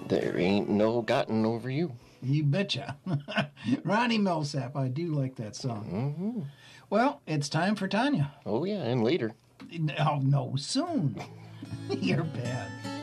There ain't no gotten over you. You betcha. Ronnie Millsap, I do like that song. Mm-hmm. Well, it's time for Tanya. Oh, yeah, and later. Oh, no, soon. You're bad.